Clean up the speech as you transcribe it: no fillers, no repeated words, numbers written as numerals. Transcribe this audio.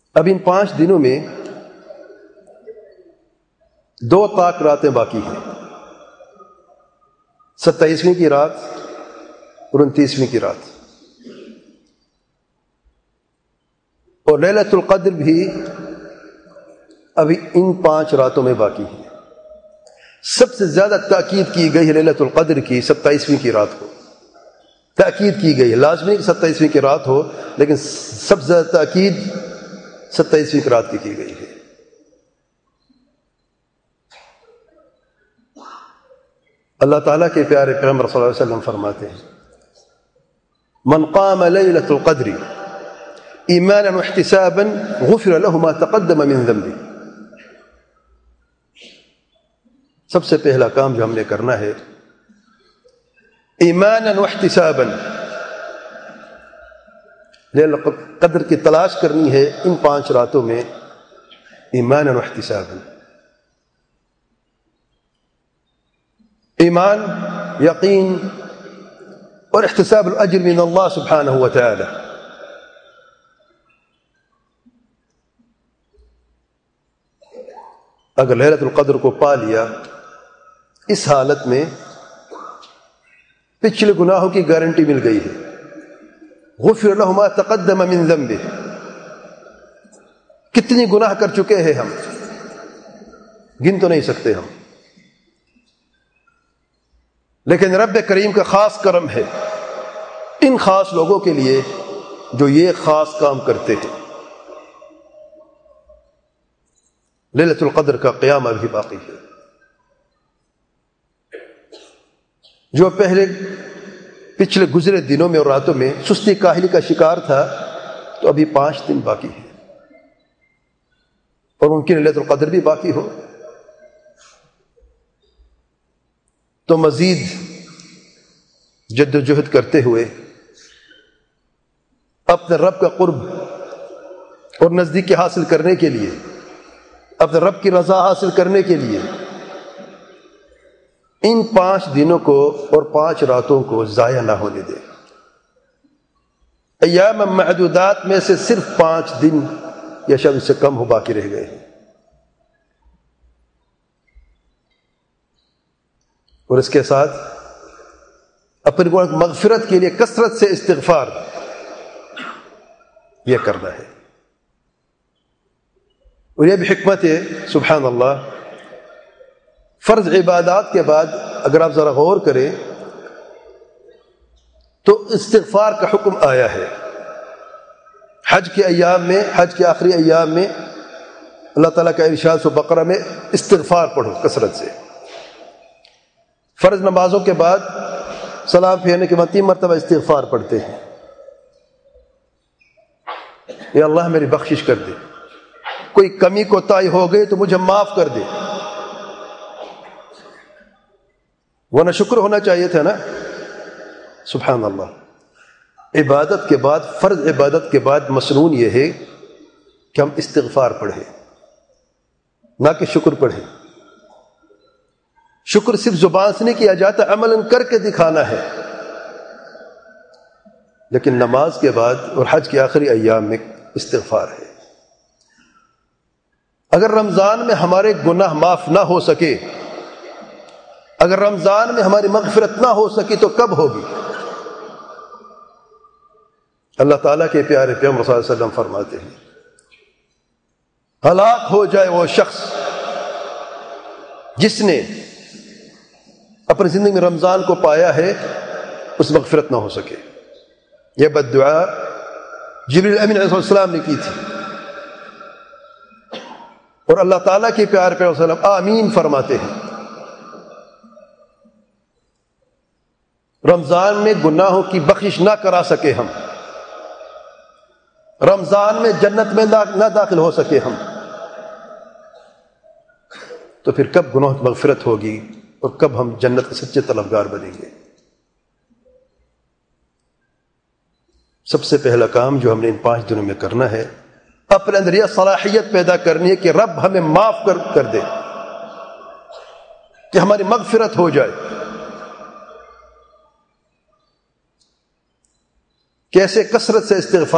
اب ان 5 دنوں میں 2 طاق راتیں باقی ہیں، 27ویں کی رات اور 29ویں کی رات، اور لیلۃ القدر بھی ابھی ان 5 راتوں میں باقی ہے۔ سب سے زیادہ تاکید کی گئی ہے لیلۃ القدر کی 27ویں کی رات کو، تاکید کی گئی ہے، لازمی کہ 27ویں کی رات ہو، لیکن سب سے زیادہ تاکید 27ویں کی رات کی گئی ہے۔ اللہ تعالیٰ کے پیارے پیغمبر صلی اللہ علیہ وسلم فرماتے ہیں من قام لیلۃ القدر ایمانا واحتسابا غفر له ما تقدم من ذنبه۔ سب سے پہلا کام جو ہم نے کرنا ہے ایمانا واحتسابا، لیلۃ القدر کی تلاش کرنی ہے ان 5 راتوں میں ایمانا واحتسابا۔ ایمان، یقین اور احتساب الاجر من اللہ سبحانہ وتعالی۔ اگر لیلۃ القدر کو پا لیا، اس حالت میں پچھلے گناہوں کی گارنٹی مل گئی ہے، غفر له ما تقدم من ذنبه۔ کتنی گناہ کر چکے ہیں ہم، گن تو نہیں سکتے ہم، لیکن رب کریم کا خاص کرم ہے ان خاص لوگوں کے لیے جو یہ خاص کام کرتے ہیں۔ لیلۃ القدر کا قیام ابھی باقی ہے۔ جو پچھلے گزرے دنوں میں اور راتوں میں سستی کاہلی کا شکار تھا، تو ابھی 5 دن باقی ہیں، اور ممکن لیلۃ القدر بھی باقی ہو، تو مزید جد و جہد کرتے ہوئے اپنے رب کا قرب اور نزدیکی حاصل کرنے کے لیے، اپنے رب کی رضا حاصل کرنے کے لیے ان 5 دنوں کو اور 5 راتوں کو ضائع نہ ہونے دے۔ ایام معدودات میں سے صرف 5 دن یا شاید اس سے کم ہو باقی رہ گئے ہیں، اور اس کے ساتھ اپنی مغفرت کے لیے کثرت سے استغفار یہ کرنا ہے۔ اور یہ بھی حکمت ہے، سبحان اللہ، فرض عبادات کے بعد اگر آپ ذرا غور کریں تو استغفار کا حکم آیا ہے۔ حج کے ایام میں، حج کے آخری ایام میں اللہ تعالیٰ کا ارشاد سورہ بقرہ میں استغفار پڑھو کثرت سے۔ فرض نمازوں کے بعد سلام پھیرنے کے بعد 3 مرتبہ استغفار پڑھتے ہیں، یا اللہ میری بخشش کر دے، کوئی کمی کوتاہی ہو گئی تو مجھے معاف کر دے، ورنہ شکر ہونا چاہیے تھا نا۔ سبحان اللہ، عبادت کے بعد، فرض عبادت کے بعد مسنون یہ ہے کہ ہم استغفار پڑھیں، نہ کہ شکر پڑھیں۔ شکر صرف زبان سے نہیں کیا جاتا، عملاً کر کے دکھانا ہے۔ لیکن نماز کے بعد اور حج کے آخری ایام میں استغفار ہے۔ اگر رمضان میں ہمارے گناہ معاف نہ ہو سکے، اگر رمضان میں ہماری مغفرت نہ ہو سکی تو کب ہوگی؟ اللہ تعالیٰ کے پیارے پیغمبر صلی اللہ علیہ وسلم فرماتے ہیں ہلاک ہو جائے وہ شخص جس نے اپنی زندگی میں رمضان کو پایا ہے، اس مغفرت نہ ہو سکے۔ یہ بد دعا جبریل امین علیہ السلام نے کی تھی، اور اللہ تعالیٰ کے پیارے پیغمبر صلی اللہ علیہ وسلم آمین فرماتے ہیں۔ رمضان میں گناہوں کی بخشش نہ کرا سکے ہم، رمضان میں جنت میں نہ داخل ہو سکے ہم، تو پھر کب گناہ کی مغفرت ہوگی اور کب ہم جنت کے سچے طلبگار بنیں گے؟ سب سے پہلا کام جو ہم نے ان 5 دنوں میں کرنا ہے، اپنے اندر یہ صلاحیت پیدا کرنی ہے کہ رب ہمیں معاف کر دے، کہ ہماری مغفرت ہو جائے۔ کیسے؟ کثرت سے استغفار